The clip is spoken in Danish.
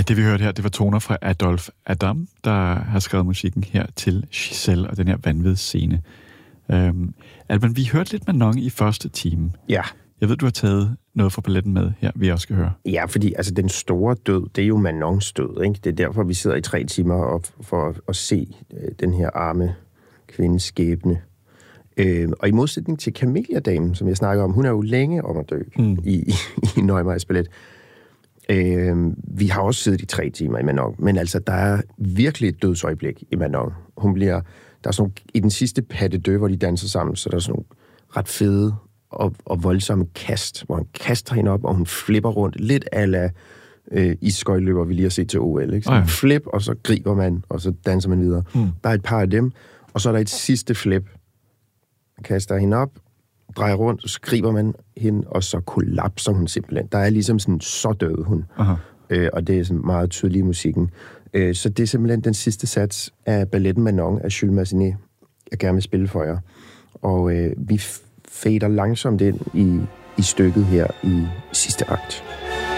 det vi hørte her, det var toner fra Adolphe Adam, der har skrevet musikken her til Giselle og den her vanvidsscene. Alban, vi hørte lidt Manon i første time. Ja. Jeg ved, du har taget noget fra balletten med her, vi også skal høre. Ja, fordi altså, den store død, det er jo Manons død, ikke? Det er derfor, vi sidder i 3 timer for at se den her arme kvindes skæbne. Og i modsætning til Camellia-damen, som jeg snakker om, hun er jo længe om at dø i Neumayrs ballet. Vi har også siddet i 3 timer i Manon, men altså, der er virkelig et dødsøjeblik i Manon. Der er sådan nogle, i den sidste pas de deux, hvor de danser sammen, så der er sådan nogle ret fede og voldsomme kast, hvor han kaster hende op, og hun flipper rundt, lidt a la isskøjteløber, vi lige har set til OL. Ikke? Så en flip, og så griber man, og så danser man videre. Der er et par af dem, og så er der et sidste flip. Man kaster hende op, drejer rundt, og så griber man hende, og så kollapser hun simpelthen. Der er ligesom sådan, så døde hun. Og det er sådan meget tydeligt i musikken. Så det er simpelthen den sidste sats af balletten Manon af Jules Massenet, jeg gerne vil spille for jer. Og vi fader langsomt ind i stykket her i sidste akt.